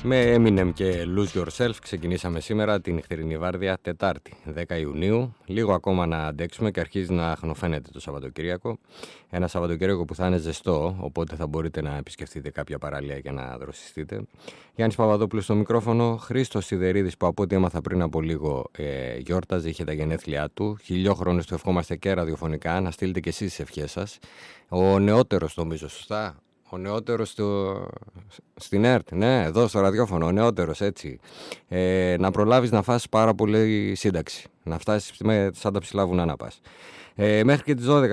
Με Eminem και Lose Yourself ξεκινήσαμε σήμερα την νυχτερινή βάρδια Τετάρτη, 10 Ιουνίου. Λίγο ακόμα να αντέξουμε και αρχίζει να χνοφαίνεται το Σαββατοκύριακο. Ένα Σαββατοκύριακο που θα είναι ζεστό, οπότε θα μπορείτε να επισκεφτείτε κάποια παραλία και να δροσιστείτε. Γιάννης Παπαδόπουλος στο μικρόφωνο, Χρήστος Σιδερίδης που από ό,τι έμαθα πριν από λίγο γιόρταζε, είχε τα γενέθλιά του. Χιλιόχρονες του ευχόμαστε και ραδιοφωνικά, να στείλετε και εσείς τις ευχές σας. Ο νεότερος νομίζω, σωστά. Ο νεότερος στην ΕΡΤ, ναι, εδώ στο ραδιόφωνο, ο νεότερος, έτσι. Να προλάβεις να φάσεις πάρα πολύ σύνταξη. Να φτάσεις σαν τα ψηλά βουνά να πας. Μέχρι και τις 12